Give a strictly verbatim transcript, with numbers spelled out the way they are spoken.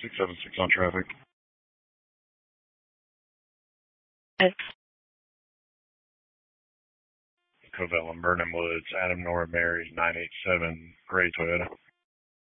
six seven six on traffic. Yes. Covell and Burnham Woods, Adam Nora Mary, nine eight seven, gray Toyota.